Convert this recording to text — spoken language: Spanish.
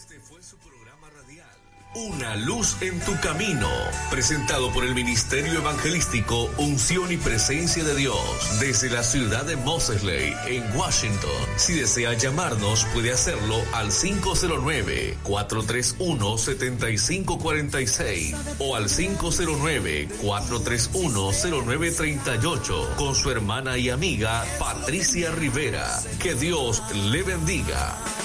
Este fue su programa radial, Una Luz en tu Camino, presentado por el Ministerio Evangelístico Unción y Presencia de Dios, desde la ciudad de Moseley, en Washington. Si desea llamarnos, puede hacerlo al 509-431-7546 o al 509-431-0938 con su hermana y amiga Patricia Rivera. Que Dios le bendiga.